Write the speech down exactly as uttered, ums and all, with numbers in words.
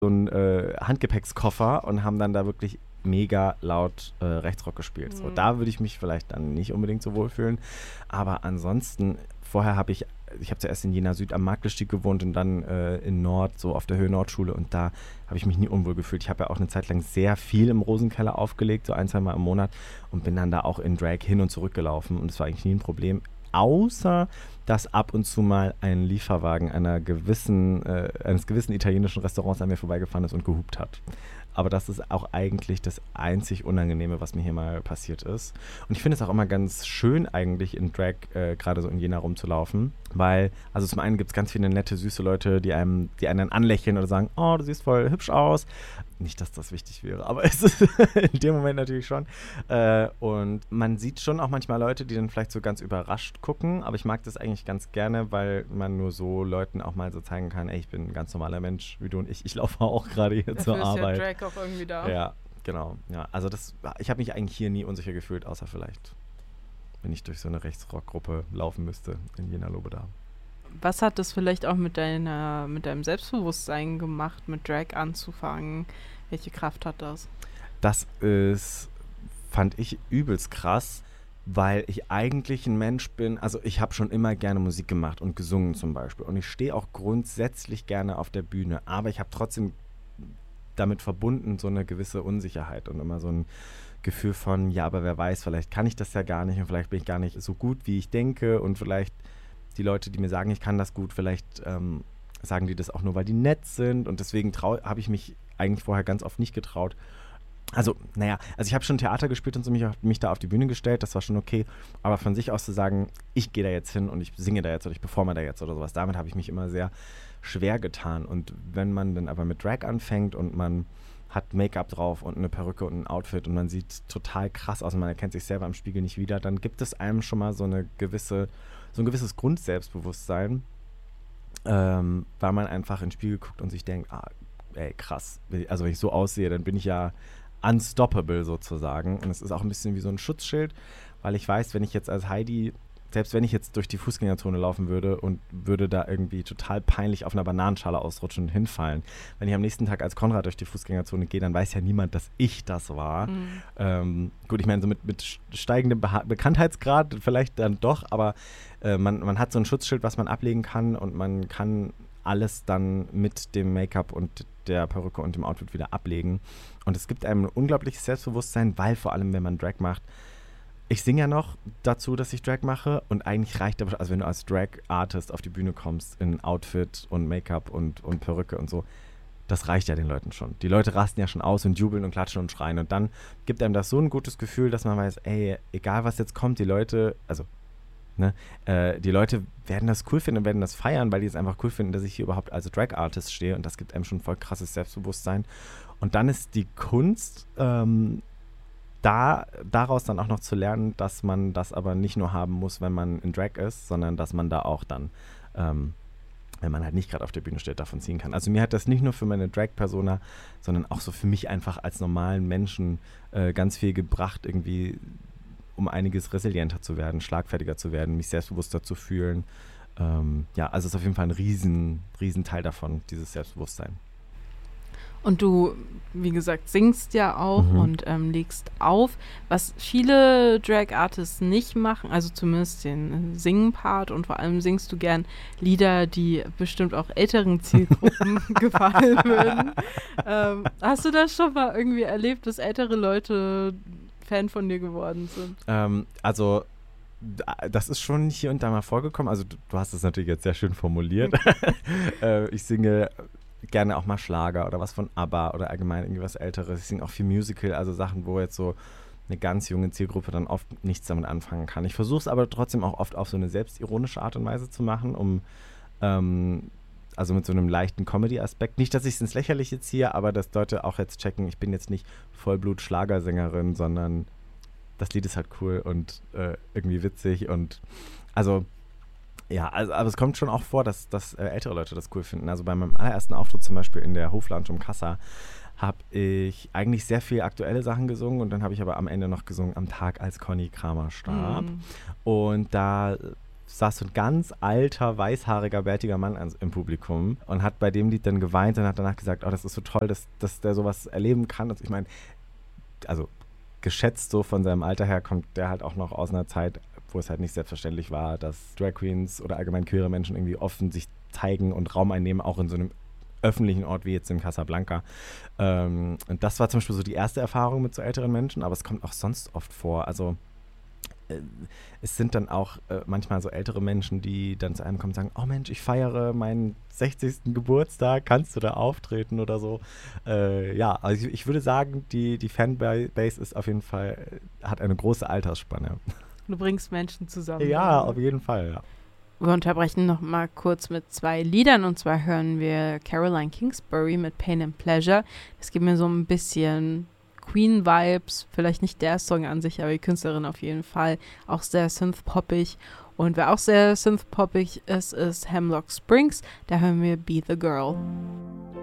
so einen äh, Handgepäckskoffer und haben dann da wirklich mega laut äh, Rechtsrock gespielt. So, Mhm. da würde ich mich vielleicht dann nicht unbedingt so wohlfühlen. Aber ansonsten, vorher habe ich, ich habe zuerst in Jena Süd am Marktgestieg gewohnt und dann äh, in Nord, so auf der Höhe Nordschule, und da habe ich mich nie unwohl gefühlt. Ich habe ja auch eine Zeit lang sehr viel im Rosenkeller aufgelegt, so ein, zwei Mal im Monat, und bin dann da auch in Drag hin und zurück gelaufen und es war eigentlich nie ein Problem. Außer, dass ab und zu mal ein Lieferwagen einer gewissen, äh, eines gewissen italienischen Restaurants an mir vorbeigefahren ist und gehupt hat. Aber das ist auch eigentlich das einzig Unangenehme, was mir hier mal passiert ist. Und ich finde es auch immer ganz schön eigentlich in Drag, äh, gerade so in Jena rumzulaufen. Weil, also zum einen gibt es ganz viele nette, süße Leute, die einem, die einen dann anlächeln oder sagen, oh, du siehst voll hübsch aus. Nicht, dass das wichtig wäre, aber es ist in dem Moment natürlich schon. Äh, und man sieht schon auch manchmal Leute, die dann vielleicht so ganz überrascht gucken. Aber ich mag das eigentlich ganz gerne, weil man nur so Leuten auch mal so zeigen kann, ey, ich bin ein ganz normaler Mensch wie du und ich. Ich laufe auch gerade hier Dafür zur ist Arbeit. ja Drag auch irgendwie da. Ja, genau. Ja, also das, ich habe mich eigentlich hier nie unsicher gefühlt, außer vielleicht, wenn ich durch so eine Rechtsrockgruppe laufen müsste in Jena-Lobeda. Was hat das vielleicht auch mit deiner, mit deinem Selbstbewusstsein gemacht, mit Drag anzufangen? Welche Kraft hat das? Das ist, fand ich übelst krass, weil ich eigentlich ein Mensch bin, also ich habe schon immer gerne Musik gemacht und gesungen zum Beispiel. Und ich stehe auch grundsätzlich gerne auf der Bühne, aber ich habe trotzdem damit verbunden so eine gewisse Unsicherheit und immer so ein Gefühl von, ja, aber wer weiß, vielleicht kann ich das ja gar nicht und vielleicht bin ich gar nicht so gut, wie ich denke, und vielleicht die Leute, die mir sagen, ich kann das gut, vielleicht ähm, sagen die das auch nur, weil die nett sind, und deswegen habe ich mich eigentlich vorher ganz oft nicht getraut. Also, naja, also ich habe schon Theater gespielt und so, mich, mich da auf die Bühne gestellt, das war schon okay, aber von sich aus zu sagen, ich gehe da jetzt hin und ich singe da jetzt oder ich performe da jetzt oder sowas, damit habe ich mich immer sehr schwer getan. Und wenn man dann aber mit Drag anfängt und man hat Make-up drauf und eine Perücke und ein Outfit und man sieht total krass aus und man erkennt sich selber im Spiegel nicht wieder, dann gibt es einem schon mal so eine gewisse, so ein gewisses Grundselbstbewusstsein, ähm, weil man einfach in den Spiegel guckt und sich denkt, ah, ey, krass, also wenn ich so aussehe, dann bin ich ja unstoppable sozusagen. Und es ist auch ein bisschen wie so ein Schutzschild, weil ich weiß, wenn ich jetzt als Heidi, selbst wenn ich jetzt durch die Fußgängerzone laufen würde und würde da irgendwie total peinlich auf einer Bananenschale ausrutschen und hinfallen, wenn ich am nächsten Tag als Konrad durch die Fußgängerzone gehe, dann weiß ja niemand, dass ich das war. Mhm. Ähm, gut, ich meine, so mit, mit steigendem Beha- Bekanntheitsgrad vielleicht dann doch, aber äh, man, man hat so ein Schutzschild, was man ablegen kann, und man kann alles dann mit dem Make-up und der Perücke und dem Outfit wieder ablegen. Und es gibt einem ein unglaubliches Selbstbewusstsein, weil vor allem, wenn man Drag macht, ich singe ja noch dazu, dass ich Drag mache, und eigentlich reicht aber, also wenn du als Drag-Artist auf die Bühne kommst, in Outfit und Make-up und, und Perücke und so, das reicht ja den Leuten schon. Die Leute rasten ja schon aus und jubeln und klatschen und schreien, und dann gibt einem das so ein gutes Gefühl, dass man weiß, ey, egal was jetzt kommt, die Leute, also Ne? Äh, die Leute werden das cool finden und werden das feiern, weil die es einfach cool finden, dass ich hier überhaupt als Drag-Artist stehe, und das gibt einem schon voll krasses Selbstbewusstsein. Und dann ist die Kunst, ähm, da, daraus dann auch noch zu lernen, dass man das aber nicht nur haben muss, wenn man in Drag ist, sondern dass man da auch dann, ähm, wenn man halt nicht gerade auf der Bühne steht, davon ziehen kann. Also mir hat das nicht nur für meine Drag-Persona, sondern auch so für mich einfach als normalen Menschen äh, ganz viel gebracht, irgendwie um einiges resilienter zu werden, schlagfertiger zu werden, mich selbstbewusster zu fühlen. Ähm, ja, also ist auf jeden Fall ein riesen, riesen Teil davon, dieses Selbstbewusstsein. Und du, wie gesagt, singst ja auch Mhm. und ähm, legst auf. Was viele Drag-Artists nicht machen, also zumindest den Singen-Part, und vor allem singst du gern Lieder, die bestimmt auch älteren Zielgruppen gefallen würden. Ähm, hast du das schon mal irgendwie erlebt, dass ältere Leute Fan von dir geworden sind? Ähm, also das ist schon hier und da mal vorgekommen. Also du, du hast es natürlich jetzt sehr schön formuliert. äh, ich singe gerne auch mal Schlager oder was von ABBA oder allgemein irgendwie was Älteres. Ich singe auch viel Musical, also Sachen, wo jetzt so eine ganz junge Zielgruppe dann oft nichts damit anfangen kann. Ich versuche es aber trotzdem auch oft auf so eine selbstironische Art und Weise zu machen, um ähm, also mit so einem leichten Comedy-Aspekt. Nicht, dass ich es ins Lächerliche ziehe, aber dass Leute auch jetzt checken, ich bin jetzt nicht Vollblut-Schlagersängerin, sondern das Lied ist halt cool und äh, irgendwie witzig, und also ja, also, aber es kommt schon auch vor, dass, dass äh, ältere Leute das cool finden. Also bei meinem allerersten Auftritt zum Beispiel in der Hoflounge um Kassa habe ich eigentlich sehr viel aktuelle Sachen gesungen, und dann habe ich aber am Ende noch gesungen Am Tag, als Conny Kramer starb. Mhm. Und da saß so ein ganz alter, weißhaariger, bärtiger Mann ans, im Publikum und hat bei dem Lied dann geweint und hat danach gesagt, oh, das ist so toll, dass, dass der sowas erleben kann. Also ich meine, also geschätzt so von seinem Alter her kommt der halt auch noch aus einer Zeit, wo es halt nicht selbstverständlich war, dass Drag Queens oder allgemein queere Menschen irgendwie offen sich zeigen und Raum einnehmen, auch in so einem öffentlichen Ort wie jetzt in Casablanca. Ähm, und das war zum Beispiel so die erste Erfahrung mit so älteren Menschen, aber es kommt auch sonst oft vor. Also äh, es sind dann auch äh, manchmal so ältere Menschen, die dann zu einem kommen und sagen, oh Mensch, ich feiere meinen sechzigsten Geburtstag, kannst du da auftreten oder so. Äh, ja, also ich, ich würde sagen, die, die Fanbase ist auf jeden Fall, hat eine große Altersspanne. Du bringst Menschen zusammen. Ja, auf jeden Fall, ja. Wir unterbrechen noch mal kurz mit zwei Liedern und zwar hören wir Caroline Kingsbury mit Pain and Pleasure. Das gibt mir so ein bisschen Queen-Vibes, vielleicht nicht der Song an sich, aber die Künstlerin auf jeden Fall. Auch sehr synth-poppig. Und wer auch sehr synth-poppig ist, ist Hemlock Springs. Da hören wir Be the Girl.